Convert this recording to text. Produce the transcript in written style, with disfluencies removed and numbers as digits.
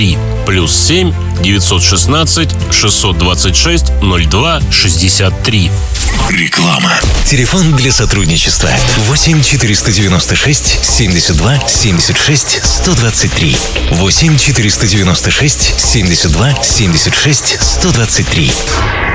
+7 916 626 02 63. Реклама. Телефон для сотрудничества 8 496 72 76 123. 8 496 72 76 123.